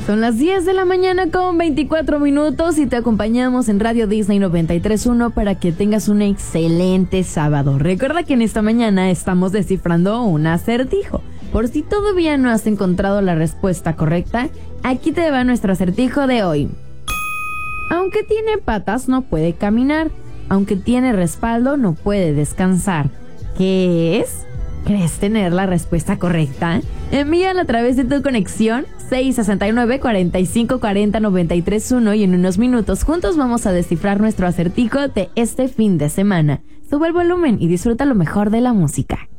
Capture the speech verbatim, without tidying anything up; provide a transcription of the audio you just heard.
Son las diez de la mañana con veinticuatro minutos y te acompañamos en Radio Disney noventa y tres punto uno para que tengas un excelente sábado. Recuerda que en esta mañana estamos descifrando un acertijo. Por si todavía no has encontrado la respuesta correcta, aquí te va nuestro acertijo de hoy. Aunque tiene patas, no puede caminar. Aunque tiene respaldo, no puede descansar. ¿Qué es? ¿Crees tener la respuesta correcta? Envíala a través de tu conexión seis seis nueve, cuatro cinco cuatro cero, nueve tres uno y en unos minutos juntos vamos a descifrar nuestro acertijo de este fin de semana. Sube el volumen y disfruta lo mejor de la música.